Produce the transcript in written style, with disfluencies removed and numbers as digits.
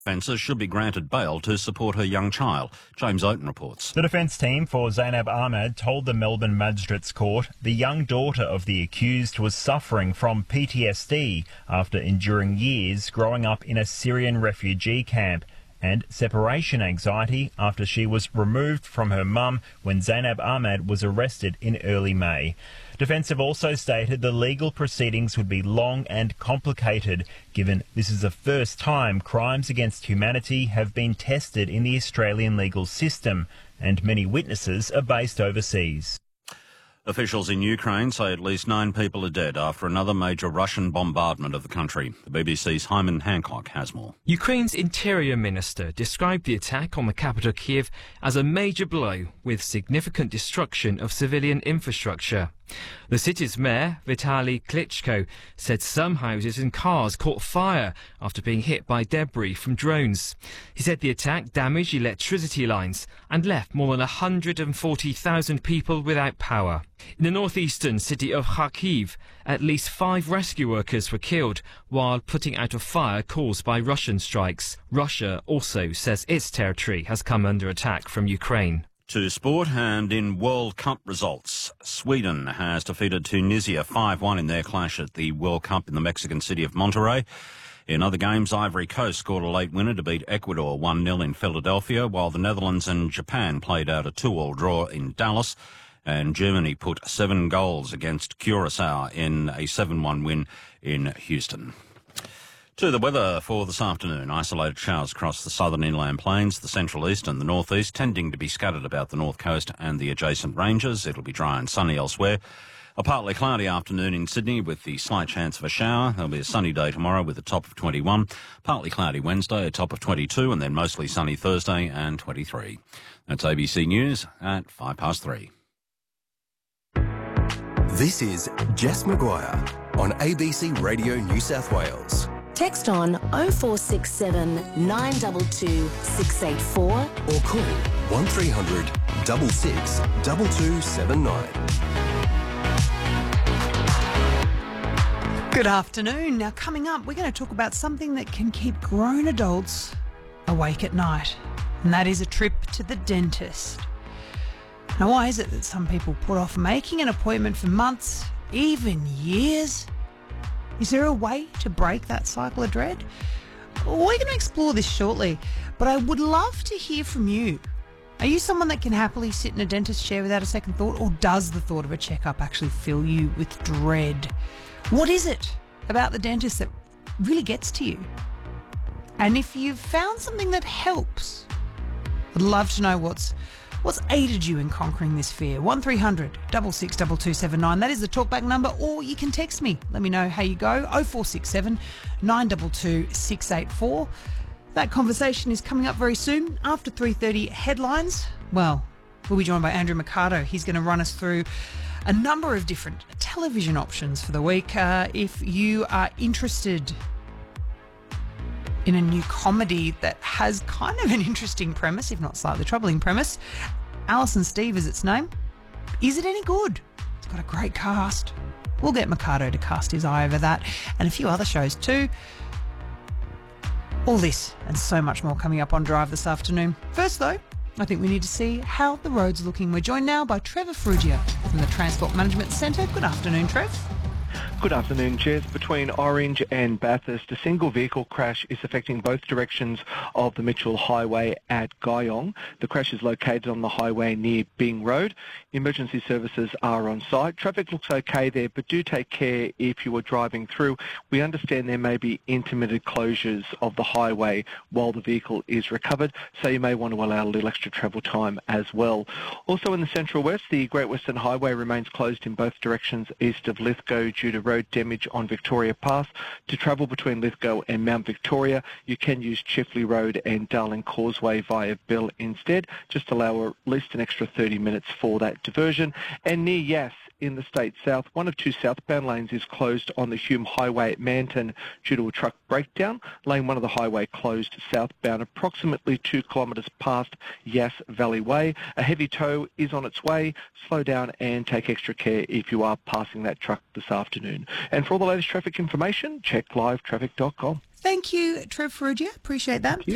Offences should be granted bail to support her young child. James Oaten reports. The defence team for Zainab Ahmed told the Melbourne Magistrates Court the young daughter of the accused was suffering from PTSD after enduring years growing up in a Syrian refugee camp and separation anxiety after she was removed from her mum when Zainab Ahmed was arrested in early May. Defence have also stated the legal proceedings would be long and complicated, given this is the first time crimes against humanity have been tested in the Australian legal system, and many witnesses are based overseas. Officials in Ukraine say at least 9 people are dead after another major Russian bombardment of the country. The BBC's Hyman Hancock has more. Ukraine's Interior Minister described the attack on the capital Kyiv as a major blow with significant destruction of civilian infrastructure. The city's mayor, Vitaly Klitschko, said some houses and cars caught fire after being hit by debris from drones. He said the attack damaged electricity lines and left more than 140,000 people without power. In the northeastern city of Kharkiv, at least 5 rescue workers were killed while putting out a fire caused by Russian strikes. Russia also says its territory has come under attack from Ukraine. To sport, and in World Cup results, Sweden has defeated Tunisia 5-1 in their clash at the World Cup in the Mexican city of Monterrey. In other games, Ivory Coast scored a late winner to beat Ecuador 1-0 in Philadelphia, while the Netherlands and Japan played out a 2-2 draw in Dallas, and Germany put 7 goals against Curacao in a 7-1 win in Houston. To the weather for this afternoon. Isolated showers across the southern inland plains, the central east and the northeast, tending to be scattered about the north coast and the adjacent ranges. It'll be dry and sunny elsewhere. A partly cloudy afternoon in Sydney with the slight chance of a shower. There'll be a sunny day tomorrow with a top of 21. Partly cloudy Wednesday, a top of 22, and then mostly sunny Thursday and 23. That's ABC News at 3:05. This is Jess Maguire on ABC Radio New South Wales. Text on 0467 922 684 or call 1300 66 2279. Good afternoon. Now, coming up, we're going to talk about something that can keep grown adults awake at night, and that is a trip to the dentist. Now, why is it that some people put off making an appointment for months, even years? Is there a way to break that cycle of dread? We're going to explore this shortly, but I would love to hear from you. Are you someone that can happily sit in a dentist chair without a second thought, or does the thought of a checkup actually fill you with dread? What is it about the dentist that really gets to you? And if you've found something that helps, I'd love to know what's aided you in conquering this fear. 1300 66 2279. That is the talkback number, or you can text me. Let me know how you go. 0467 922 684. That conversation is coming up very soon. After 3:30 headlines, well, we'll be joined by Andrew Mercado. He's going to run us through a number of different television options for the week. If you are interested in a new comedy that has kind of an interesting premise, if not slightly troubling premise, Alison Steve is its name. Is it any good? It's got a great cast. We'll get Mercado to cast his eye over that, and a few other shows too. All this and so much more coming up on Drive this afternoon. First though, I think we need to see how the road's looking. We're joined now by Trevor Frugia from the Transport Management Centre. Good afternoon, Trev. Good afternoon, Jez. Between Orange and Bathurst, a single vehicle crash is affecting both directions of the Mitchell Highway at Guyong. The crash is located on the highway near Bing Road. Emergency services are on site. Traffic looks okay there, but do take care if you are driving through. We understand there may be intermittent closures of the highway while the vehicle is recovered, so you may want to allow a little extra travel time as well. Also in the Central West, the Great Western Highway remains closed in both directions east of Lithgow due to road damage on Victoria Pass. To travel between Lithgow and Mount Victoria, you can use Chifley Road and Darling Causeway via Bill instead. Just allow at least an extra 30 minutes for that diversion. And near Yass in the state south, one of 2 southbound lanes is closed on the Hume Highway at Manton due to a truck breakdown. Lane 1 of the highway closed southbound approximately 2 kilometres past Yass Valley Way. A heavy tow is on its way. Slow down and take extra care if you are passing that truck this afternoon. And for all the latest traffic information, check livetraffic.com. Thank you, Trev Ferrugia. Appreciate that.